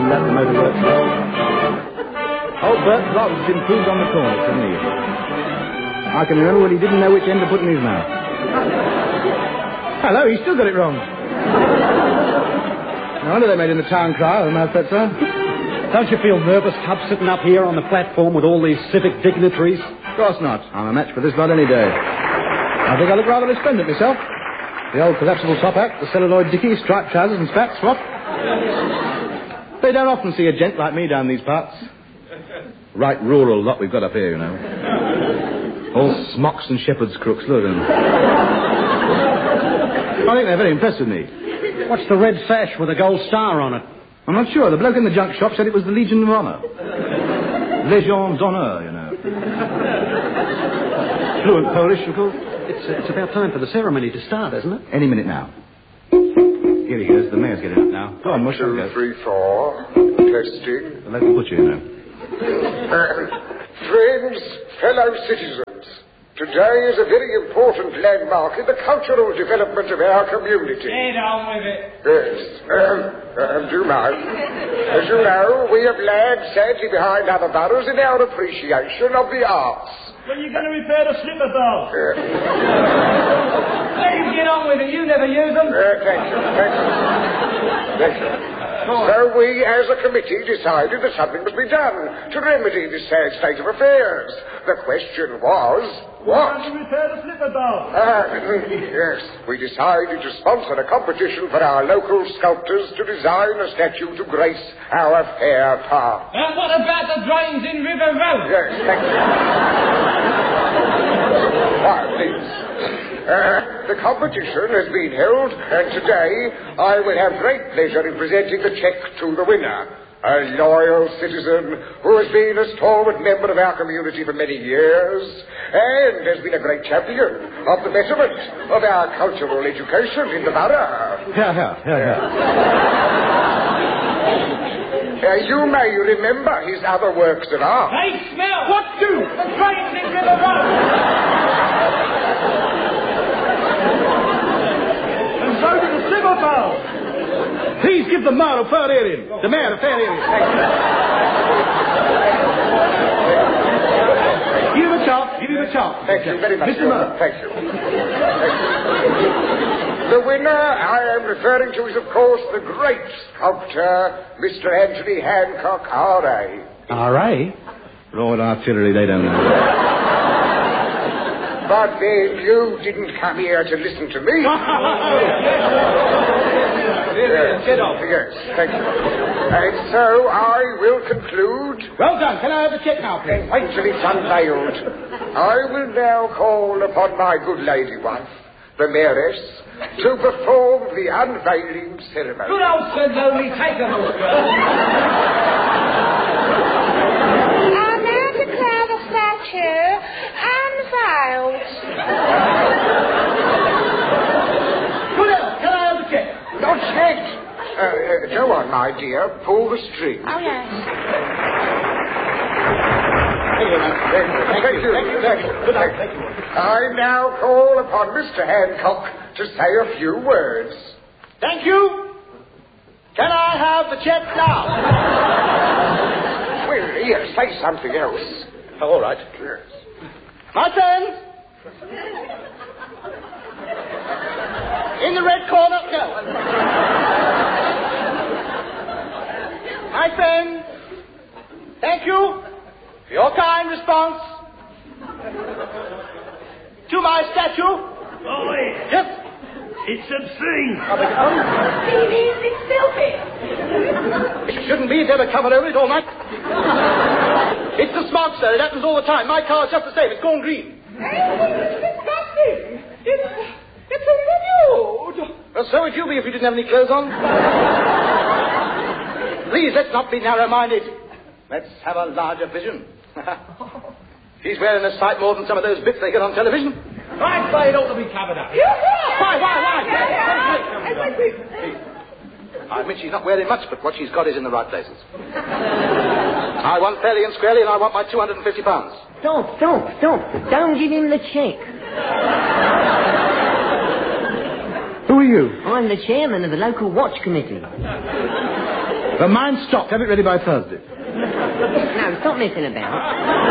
and let the motor works well. Old Bert Plot has improved on the corners, hasn't he? I can remember when he didn't know which end to put in his mouth. Hello, he still got it wrong. No wonder they made him the town crier of the mouth, that, sir. Don't you feel nervous, Tub, sitting up here on the platform with all these civic dignitaries? Of course not. I'm a match for this lot any day. I think I look rather resplendent myself. The old collapsible top hat, the celluloid dickie, striped trousers and spats, what? They don't often see a gent like me down these parts. Right rural lot we've got up here, you know. All smocks and shepherd's crooks, look at them. I think they're very impressed with me. What's the red sash with a gold star on it? I'm not sure. The bloke in the junk shop said it was the Legion of Honor. Légion d'honneur, you know. Fluent Polish, of course. It's about time for the ceremony to start, isn't it? Any minute now. Here he goes. The mayor's getting up now. Go on, Mush. 1, 2, 3, 4. Testing. The local butcher, you know. Friends, fellow citizens, today is a very important landmark in the cultural development of our community. Get on with it. Yes. Do you mind? As you know, we have lagged sadly behind other boroughs in our appreciation of the arts. When are you going to repair the slipper bowl? Let him get on with it. You never use them. Thank you. So we, as a committee, decided that something must be done to remedy this sad state of affairs. The question was, what? To repair the slipper bowl. Yes. We decided to sponsor a competition for our local sculptors to design a statue to grace our fair park. And what about the drains in River Road? Yes, thank you. Please. The competition has been held, and today I will have great pleasure in presenting the cheque to the winner. A loyal citizen who has been a stalwart member of our community for many years and has been a great champion of the betterment of our cultural education in the borough. You may remember his other works of art. They smell. What do? The drains in River Road. And so did the slipper bowl. Please give the mayor a fair hearing. The mayor a fair hearing. Thank you. Give him a chop. Give him a chop. Thank you very much. Mr. Mayor. Thank you. The winner I am referring to is, of course, the great sculptor, Mr. Anthony Hancock, R.A. R.A.? Royal Artillery, they don't know. But then you didn't come here to listen to me. Get off. Yes, thank you. And so I will conclude. Well done. Can I have the check now, please? Wait till it's unveiled. I will now call upon my good lady wife, the mayoress, to perform the unveiling ceremony. Good old Sir Lonely, take them all. I now declare the statue unveiled. Good old, can I have the check? Not yet. Go on, my dear. Pull the string. Oh, yes. Thank you. Good night. Thank you. I now call upon Mr. Hancock to say a few words. Thank you. Can I have the check now? Well, here, say something else. Oh, all right. Yes. My friends. In the red corner, go. My friends, thank you for your kind response to my statue. Oh, wait. Yes. It's obscene. It's filthy. It shouldn't be. It's ever covered over it all night. It's the smog, sir. It happens all the time. My car's just the same. It's gone green. It's disgusting. It's a nude. Well, so would you be if you didn't have any clothes on. Please, let's not be narrow-minded. Let's have a larger vision. He's wearing a sight more than some of those bits they get on television. I'd say it ought to be covered up. Why? Yeah. I admit she's not wearing much, but what she's got is in the right places. I want fairly and squarely, and I want my £250. Don't give him the cheque. Who are you? I'm the chairman of the local watch committee. The mine's stopped. Have it ready by Thursday. No, stop messing about.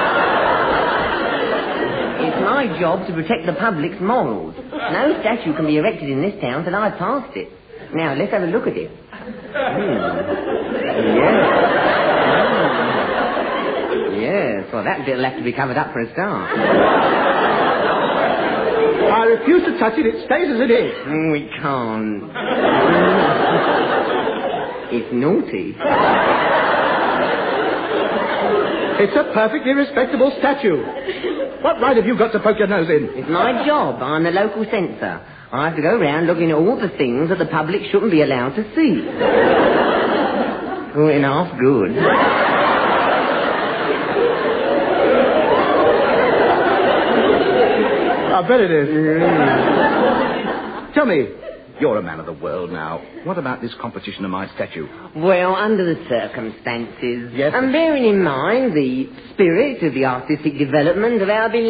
It's my job to protect the public's morals. No statue can be erected in this town till I've passed it. Now, let's have a look at it. Yes, well, that bit'll have to be covered up for a start. I refuse to touch it. It stays as it is. We can't. It's naughty. It's a perfectly respectable statue. What right have you got to poke your nose in? It's my job. I'm the local censor. I have to go round looking at all the things that the public shouldn't be allowed to see. Oh, enough good. I bet it is. Tell me, you're a man of the world now. What about this competition of my statue? Well, under the circumstances, Yes, and bearing in mind the spirit of the artistic development of our beloved